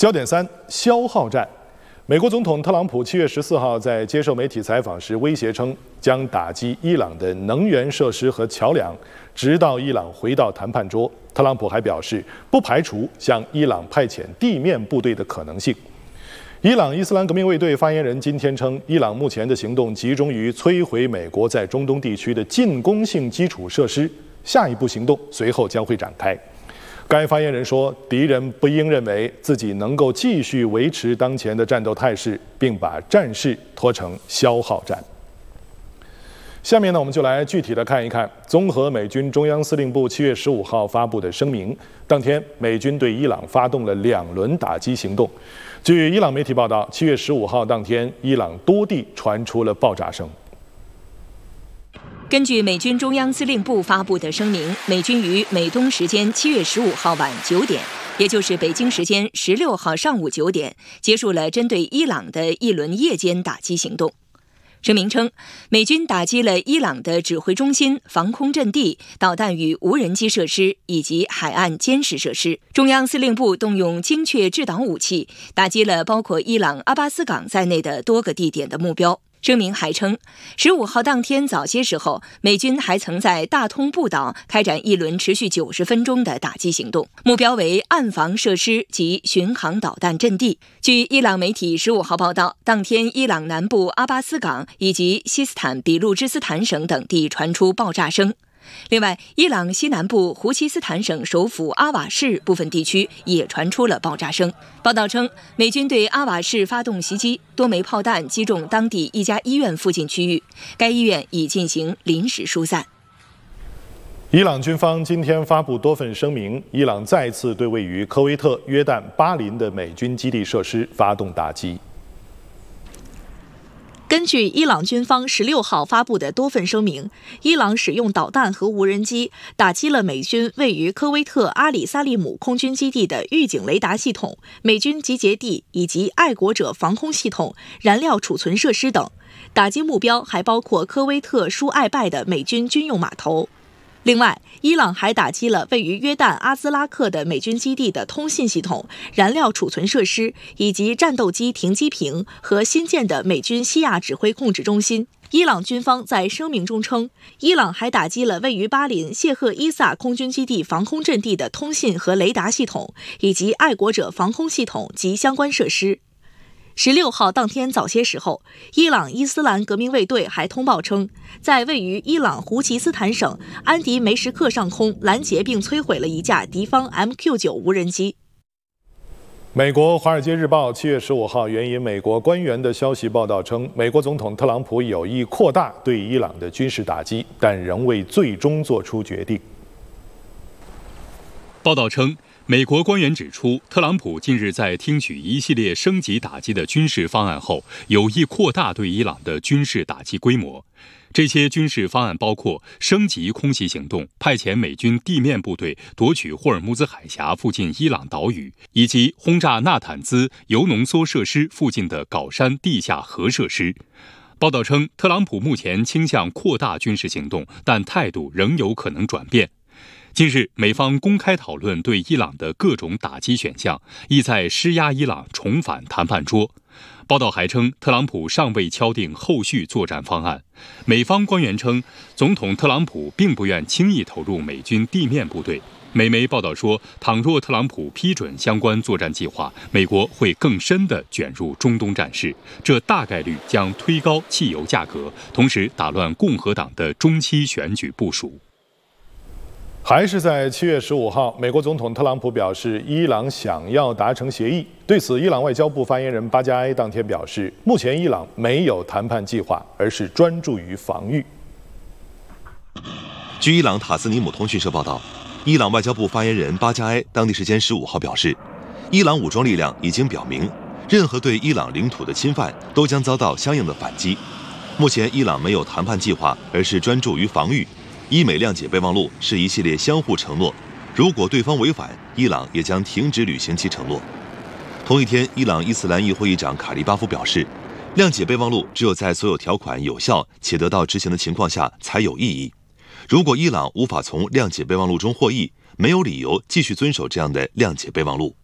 焦点3：消耗战。美国总统特朗普7月14号在接受媒体采访时威胁称，将打击伊朗的能源设施和桥梁，直到伊朗回到谈判桌。特朗普还表示，不排除向伊朗派遣地面部队的可能性。伊朗伊斯兰革命卫队发言人今天称，伊朗目前的行动集中于摧毁美国在中东地区的进攻性基础设施，下一步行动随后将会展开。该发言人说，敌人不应认为自己能够继续维持当前的战斗态势，并把战事拖成消耗战。下面呢，我们就来具体的看一看综合美军中央司令部7月15号发布的声明。当天，美军对伊朗发动了2轮打击行动。据伊朗媒体报道，7月15号当天，伊朗多地传出了爆炸声。 根据美军中央司令部发布的声明，美军于美东时间7月15号晚9点，也就是北京时间16号上午9点，结束了针对伊朗的一轮夜间打击行动。声明称，美军打击了伊朗的指挥中心、防空阵地、导弹与无人机设施以及海岸监视设施。中央司令部动用精确制导武器，打击了包括伊朗阿巴斯港在内的多个地点的目标。声明还称，15号当天早些时候，美军还曾在大通布岛开展一轮持续90分钟的打击行动，目标为岸防设施及巡航导弹阵地。据伊朗媒体15号报道，当天伊朗南部阿巴斯港以及西斯坦比路支斯坦省等地传出爆炸声。另外，伊朗西南部胡齐斯坦省首府阿瓦市部分地区也传出了爆炸声。报道称，美军对阿瓦市发动袭击，多枚炮弹击中当地一家医院附近区域，该医院已进行临时疏散。 伊朗军方今天发布多份声明，伊朗再次对位于科威特、约旦、巴林的美军基地设施发动打击。 根据伊朗军方16号发布的多份声明，伊朗使用导弹和无人机打击了美军位于科威特阿里萨利姆空军基地的预警雷达系统、美军集结地以及爱国者防空系统、燃料储存设施等。打击目标还包括科威特舒艾拜的美军军用码头。另外，伊朗还打击了位于约旦阿兹拉克的美军基地的通信系统、燃料储存设施以及战斗机停机坪和新建的美军西亚指挥控制中心。伊朗军方在声明中称，伊朗还打击了位于巴林谢赫伊萨空军基地防空阵地的通信和雷达系统，以及爱国者防空系统及相关设施。16号当天早些时候，伊朗伊斯兰革命卫队还通报称，在位于伊朗胡齐斯坦省安迪梅什克上空拦截并摧毁了一架敌方 MQ-9 无人机。 美国《华尔街日报》7月15号援引美国官员的消息报道称，美国总统特朗普有意扩大对伊朗的军事打击，但仍未最终做出决定。 报道称，美国官员指出，特朗普近日在听取一系列升级打击的军事方案后，有意扩大对伊朗的军事打击规模。这些军事方案包括升级空袭行动、派遣美军地面部队夺取霍尔木兹海峡附近伊朗岛屿，以及轰炸纳坦兹铀浓缩设施附近的镐山地下核设施。报道称，特朗普目前倾向扩大军事行动，但态度仍有可能转变。近日，美方公开讨论对伊朗的各种打击选项，意在施压伊朗重返谈判桌。报道还称，特朗普尚未敲定后续作战方案。美方官员称，总统特朗普并不愿轻易投入美军地面部队。美媒报道说，倘若特朗普批准相关作战计划，美国会更深地卷入中东战事，这大概率将推高汽油价格，同时打乱共和党的中期选举部署。 还是在7月15号，美国总统特朗普表示，伊朗想要达成协议。对此，伊朗外交部发言人巴加埃当天表示，目前伊朗没有谈判计划，而是专注于防御。 据伊朗塔斯尼姆通讯社报道，伊朗外交部发言人巴加埃当地时间15号表示，伊朗武装力量已经表明，任何对伊朗领土的侵犯都将遭到相应的反击。目前伊朗没有谈判计划，而是专注于防御。伊美谅解备忘录是一系列相互承诺，如果对方违反，伊朗也将停止履行其承诺。同一天，伊朗伊斯兰议会议长卡利巴夫表示，谅解备忘录只有在所有条款有效且得到执行的情况下才有意义。如果伊朗无法从谅解备忘录中获益，没有理由继续遵守这样的谅解备忘录。